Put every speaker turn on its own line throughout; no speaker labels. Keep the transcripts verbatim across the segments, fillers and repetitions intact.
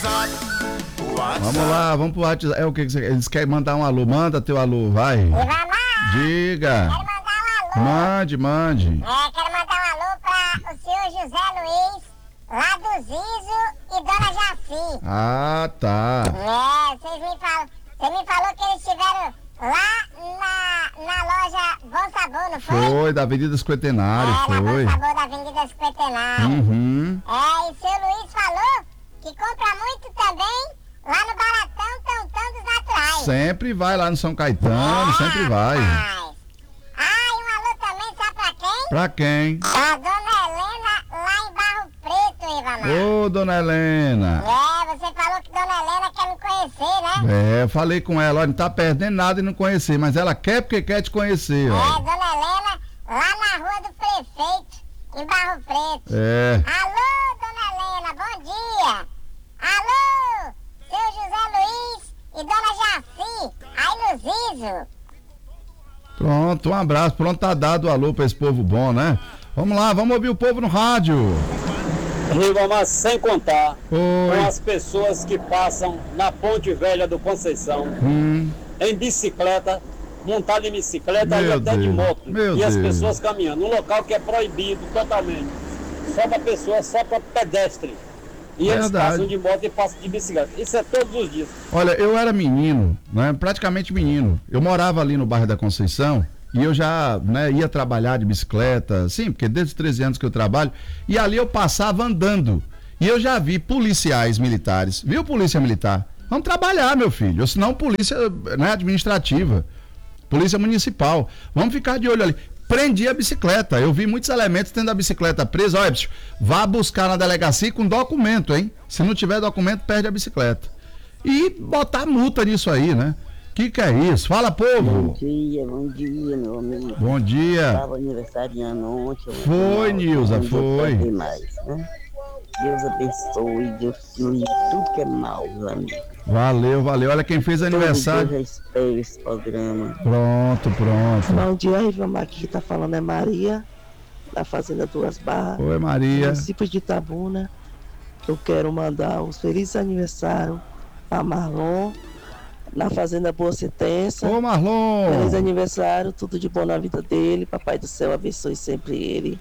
WhatsApp, WhatsApp.
Vamos lá, vamos pro WhatsApp. É o que que você... Eles querem mandar um alô. Manda teu alô, vai. Diga.
Quero mandar um alô.
Mande, mande.
É, quero mandar um alô para o senhor José Luiz, lá do Zizo e Dona Jaci.
Ah, tá.
É, vocês me falam, você me falou que eles estiveram lá na, na loja Bom Sabor, não foi?
Foi, da Avenida Cinquentenário,
é,
foi.
na Bom Sabor da Avenida Cinquentenário.
Uhum.
É, e o seu Luiz falou que compra muito também lá no Baratão Tantão dos Naturais.
Sempre vai lá no São Caetano,
é,
sempre vai.
Rapaz. Ah, e um alô também, sabe pra quem?
Pra quem?
Pra Dona Helena, lá em Barro Preto, Ivamar.
Ô, Dona Helena.
É, você falou que Dona Helena quer me conhecer, né?
É, eu falei com ela, olha, não tá perdendo nada e não conhecer, mas ela quer porque quer te conhecer,
É,
ó.
Dona Helena, lá na Rua do Prefeito, em Barro Preto.
É.
Alô, Dona Helena, bom dia. Alô, seu José Luiz e Dona Jaci, aí no Zizo.
Pronto, um abraço, pronto, tá dado o alô pra esse povo bom, né? Vamos lá, vamos ouvir o povo no rádio.
Ribamar, sem contar
Oi.
com as pessoas que passam na Ponte Velha do Conceição,
Hum,
em bicicleta, montada em bicicleta
Meu
e até de
Deus,
moto.
meu
e as
Deus.
pessoas caminhando. Um local que é proibido totalmente. Só para pessoa, só para pedestre. E eles
Verdade.
passam de moto e passam de bicicleta. Isso é todos os dias.
olha, eu era menino, né? Praticamente menino. Eu morava ali no bairro da Conceição e eu já, né, ia trabalhar de bicicleta, sim, porque desde os treze anos que eu trabalho, e ali eu passava andando. E eu já vi policiais militares, viu, polícia militar? Vamos trabalhar, meu filho, ou senão polícia, né, administrativa, polícia municipal. Vamos ficar de olho ali. Prendi a bicicleta, eu vi muitos elementos tendo a bicicleta presa. Olha, bicho, vá buscar na delegacia com documento, hein? Se não tiver documento, perde a bicicleta. E botar multa nisso aí, né? Que que é isso? Fala,
Bom
povo!
dia, bom dia, meu amigo.
Bom dia!
Estava aniversariando ontem.
Foi, Nilza, foi.
Mais, né? Deus abençoe, Deus livre tudo que é mal, meu amigo.
Valeu, valeu. Olha quem fez aniversário.
Todo dia eu já espero esse programa.
Pronto, pronto.
Bom dia, Rivamar, aqui tá falando é Maria, da Fazenda Duas Barras,
Oi, Maria.
município de Itabuna. Eu quero mandar os felizes aniversários a Marlon, na Fazenda Boa Sentença.
Ô, Marlon!
Feliz aniversário, tudo de bom na vida dele. Papai do céu abençoe sempre ele.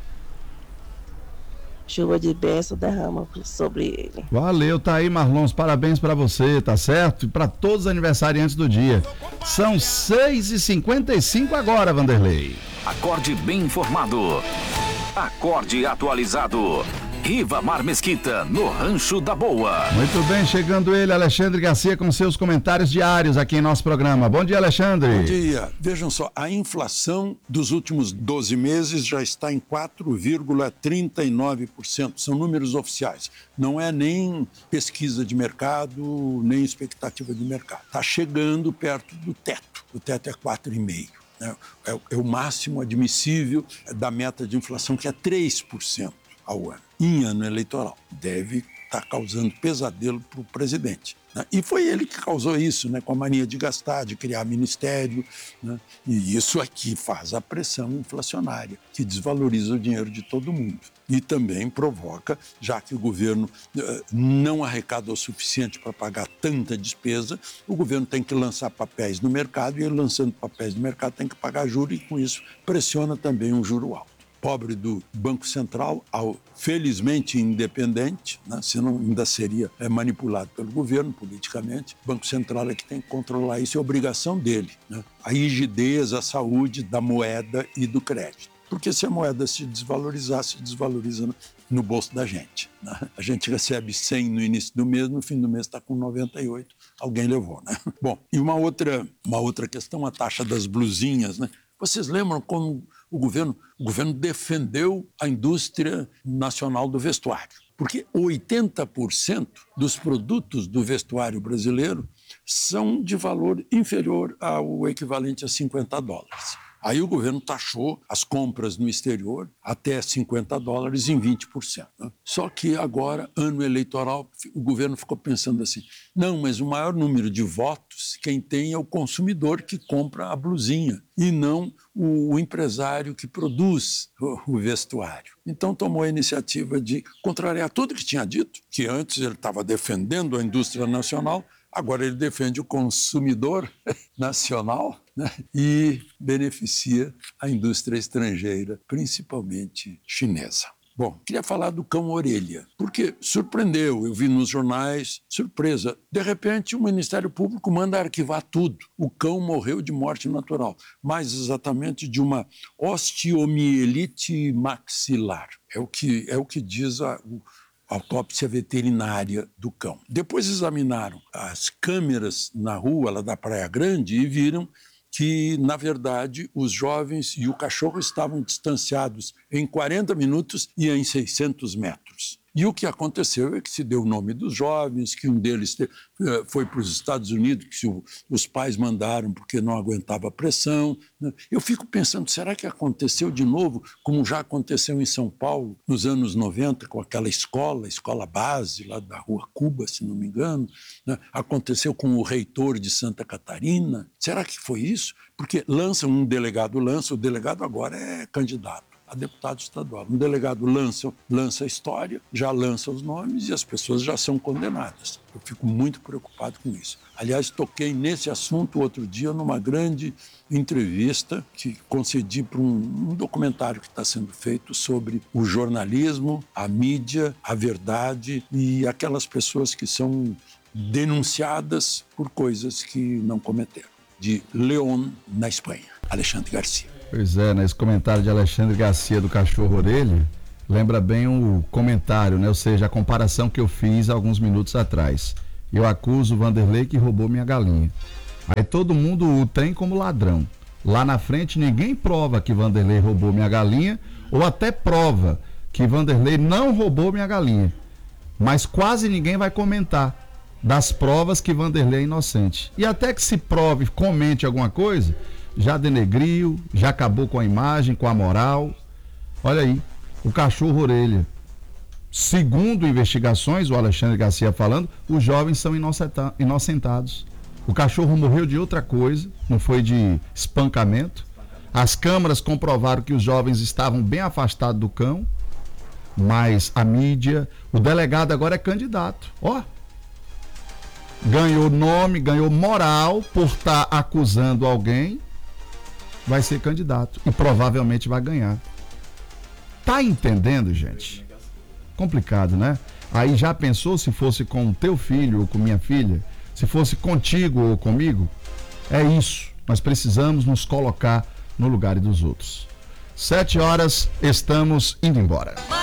Chuva de bênção derrama sobre ele.
Valeu, tá aí, Marlon. Os parabéns pra você, tá certo? E pra todos os aniversariantes do dia. São seis e cinquenta e cinco agora, Vanderlei.
Acorde bem informado. Acorde atualizado. Rivamar Mesquita, no Rancho da Boa.
Muito bem, chegando ele, Alexandre Garcia, com seus comentários diários aqui em nosso programa. Bom dia, Alexandre.
Bom dia. Vejam só, a inflação dos últimos doze meses já está em quatro vírgula trinta e nove por cento. São números oficiais. Não é nem pesquisa de mercado, nem expectativa de mercado. Está chegando perto do teto. O teto é quatro vírgula cinco por cento. É, é, é o máximo admissível da meta de inflação, que é três por cento ao ano. Em ano eleitoral. Deve estar causando pesadelo para o presidente. Né? E foi ele que causou isso, né? Com a mania de gastar, de criar ministério. Né? E isso aqui faz a pressão inflacionária, que desvaloriza o dinheiro de todo mundo. E também provoca, já que o governo uh, não arrecada o suficiente para pagar tanta despesa, o governo tem que lançar papéis no mercado, e ele lançando papéis no mercado tem que pagar juro, e com isso pressiona também um juro alto. Pobre do Banco Central, ao, felizmente independente, né, senão ainda seria é, manipulado pelo governo politicamente. O Banco Central é que tem que controlar isso, é obrigação dele. Né? A rigidez, a saúde da moeda e do crédito. Porque se a moeda se desvalorizar, se desvaloriza no bolso da gente. Né? A gente recebe cem no início do mês, no fim do mês está com noventa e oito. Alguém levou, né? Bom, e uma outra, uma outra questão, a taxa das blusinhas, né? Vocês lembram como o governo, o governo defendeu a indústria nacional do vestuário? Porque oitenta por cento dos produtos do vestuário brasileiro são de valor inferior ao equivalente a cinquenta dólares. Aí o governo taxou as compras no exterior até cinquenta dólares em vinte por cento. Né? Só que agora, ano eleitoral, o governo ficou pensando assim, não, mas o maior número de votos quem tem é o consumidor que compra a blusinha e não o, o empresário que produz o, o vestuário. Então tomou a iniciativa de contrariar tudo que tinha dito, que antes ele estava defendendo a indústria nacional, agora ele defende o consumidor nacional, né? E beneficia a indústria estrangeira, principalmente chinesa. Bom, queria falar do cão orelha, porque surpreendeu, eu vi nos jornais, surpresa, de repente o Ministério Público manda arquivar tudo. O cão morreu de morte natural, mais exatamente de uma osteomielite maxilar. É o que, é o que diz a... O, autópsia veterinária do cão. Depois examinaram as câmeras na rua lá da Praia Grande e viram que, na verdade, os jovens e o cachorro estavam distanciados em quarenta minutos e em seiscentos metros. E o que aconteceu é que se deu o nome dos jovens, que um deles foi para os Estados Unidos, que os pais mandaram porque não aguentava a pressão. Eu fico pensando, será que aconteceu de novo, como já aconteceu em São Paulo, nos anos noventa, com aquela escola, escola base, lá da Rua Cuba, se não me engano, né? Aconteceu com o reitor de Santa Catarina. Será que foi isso? Porque lança um delegado, lança, o delegado agora é candidato a deputado estadual. Um delegado lança, lança a história, já lança os nomes e as pessoas já são condenadas. Eu fico muito preocupado com isso. Aliás, toquei nesse assunto outro dia numa grande entrevista que concedi para um, um documentário que está sendo feito sobre o jornalismo, a mídia, a verdade e aquelas pessoas que são denunciadas por coisas que não cometeram. De León, na Espanha. Alexandre Garcia.
Pois é, né? Esse comentário de Alexandre Garcia do Cachorro Orelha lembra bem o comentário, né? Ou seja, a comparação que eu fiz alguns minutos atrás. Eu acuso o Vanderlei que roubou minha galinha. Aí todo mundo o tem como ladrão. Lá na frente ninguém prova que Vanderlei roubou minha galinha ou até prova que Vanderlei não roubou minha galinha. Mas quase ninguém vai comentar das provas que Vanderlei é inocente. E até que se prove, comente alguma coisa, já denegriu, já acabou com a imagem, com a moral. Olha aí, o Cachorro Orelha. Segundo investigações, o Alexandre Garcia falando, os jovens são inocentados. O cachorro morreu de outra coisa, não foi de espancamento. As câmeras comprovaram que os jovens estavam bem afastados do cão, mas a mídia, o delegado agora é candidato. Ó, ganhou nome, ganhou moral por estar acusando alguém, vai ser candidato e provavelmente vai ganhar. Tá entendendo, gente? Complicado, né? Aí já pensou se fosse com o teu filho ou com minha filha? Se fosse contigo ou comigo? É isso. Nós precisamos nos colocar no lugar dos outros. Sete horas, estamos indo embora.